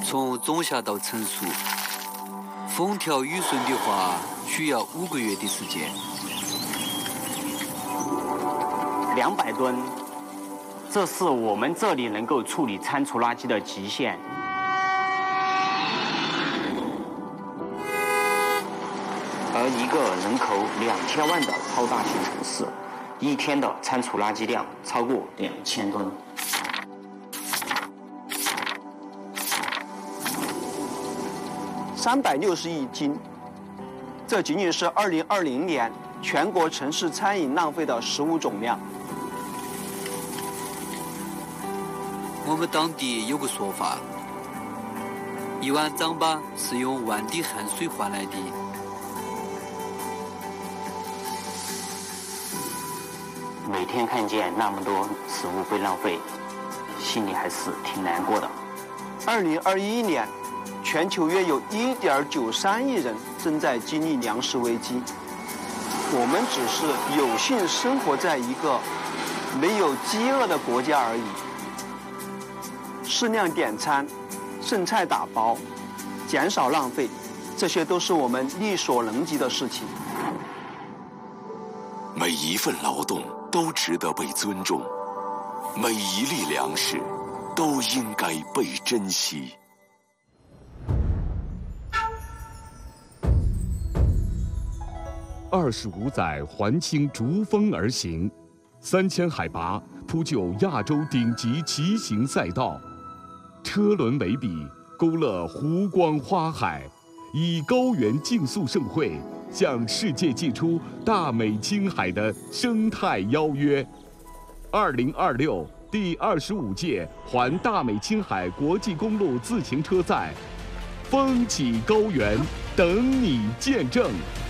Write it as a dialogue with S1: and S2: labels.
S1: 从种下到成熟，风调雨顺的话，需要5个月的时间。
S2: 200吨，这是我们这里能够处理餐厨垃圾的极限。而一个人口2000万的超大型城市，一天的餐厨垃圾量超过2000吨。
S3: 360亿斤，这仅仅是2020年全国城市餐饮浪费的食物总量。
S1: 我们当地有个说法，1碗糌粑是用1万滴汗水换来的。
S2: 每天看见那么多食物被浪费，心里还是挺难过的。
S3: 2021年，全球约有1.93亿人正在经历粮食危机。我们只是有幸生活在一个没有饥饿的国家而已。适量点餐、剩菜打包、减少浪费，这些都是我们力所能及的事情。
S4: 每一份劳动都值得被尊重，每一粒粮食都应该被珍惜。
S5: 25载环青逐风而行，3000海拔铺就亚洲顶级骑行赛道，车轮为笔，勾勒湖光花海，以高原竞速盛会向世界寄出大美青海的生态邀约。2026第25届环大美青海国际公路自行车赛，风起高原，等你见证。